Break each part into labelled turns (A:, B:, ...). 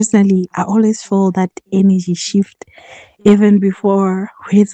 A: Personally, I always feel that energy shift even before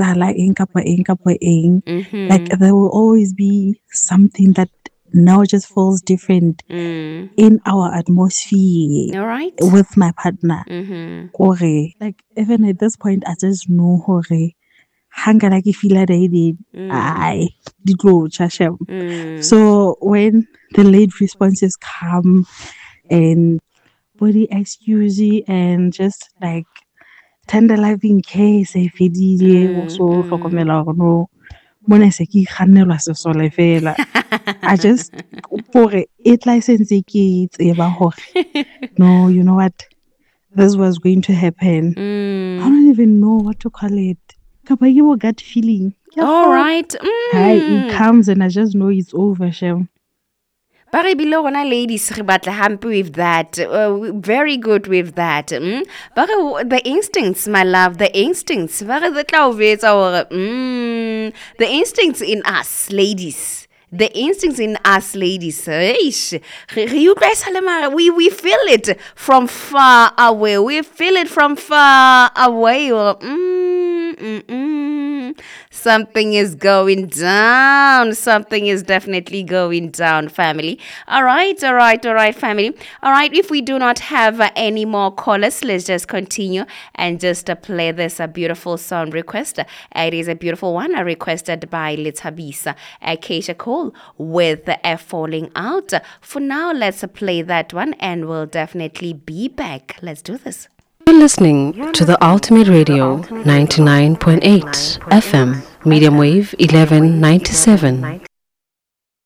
A: like
B: Mm-hmm.
A: there will always be something that now just feels different
B: Mm.
A: in our atmosphere
B: All right.
A: with my partner.
B: Mm-hmm.
A: Hore, like even at this point, I just know hore hanga like feel like they did.
B: Mm.
A: I did go chashem.
B: Mm.
A: So when the late responses come and body excuse and just like tender living case e fedile o
B: Mm.
A: so
B: Mm.
A: hlokomela hore no mona se ke ikgannelwa sesole fela. I just hore e tla e sentse ke tseba hore no, you know what, this was going to happen. I
B: Mm.
A: don't even know what to call it. Kapa ke bo gut feeling. Ke
B: All
A: kgona.
B: right.
A: Hi, it
B: Mm.
A: comes and I just know it's over, Shem.
B: Ba re bile rona ladies re batla hampe with that. Very good with that. Ba re the instincts, my love, the instincts. Ba re tla o vetsa hore the instincts in us ladies. The instincts in us ladies. Eish. We feel it from far away. We feel it from far away. Something is going down. Something is definitely going down, family. All right, family. All right, if we do not have any more callers, let's just continue and just play this beautiful song request. It is a beautiful one requested by Litabisa Keisha Cole with Falling Out. For now, let's play that one and we'll definitely be back. Let's do this.
C: You're listening to the Ultimate Radio 99.8 FM, medium wave 1197.